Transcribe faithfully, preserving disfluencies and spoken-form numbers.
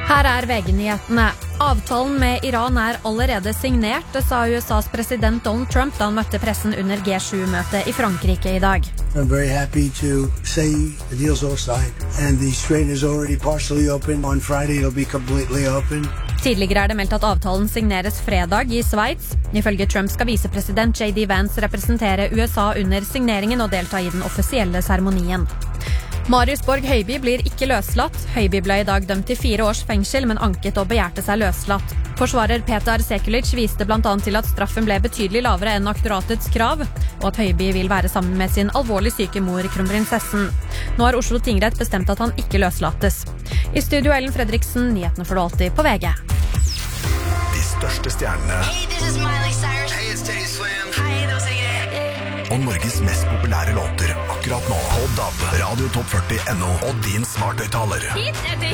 Her er V G-nyhetene. Avtalen med Iran er allerede signert, det sa U S A's president Donald Trump da han møtte pressen under G sju-møtet i Frankrike i dag. I'm very happy to say the deal's all signed, and the strait is already partially open. On Friday it'll be completely open. Tidligere er det meldt at avtalen signeres fredag i Sveits. Ifølge Trump skal visepresident J D Vance representere U S A under signeringen og delta i den offisielle seremonien. Marius Borg Høiby blir ikke løslatt. Høiby ble i dag dømt til fire års fengsel, men anket og begjærte seg løslatt. Forsvarer Petar Sekulic viste blant annet til at straffen ble betydelig lavere enn aktoratets krav, og at Høiby vil være sammen med sin alvorlig syke mor, kronprinsessen. Nå har Oslo tingrett bestemt at han ikke løslates. I studio Ellen Fredriksen, nyhetene får du alltid på V G. De største stjernene. Hey, this is Miley Cyrus. Hey, it's Teddy Slim. Hei, det var Sigrid. Og Norges mest populære låter akkurat nå. På D A B, Radio Topp førti punktum no og din smarthøyttaler.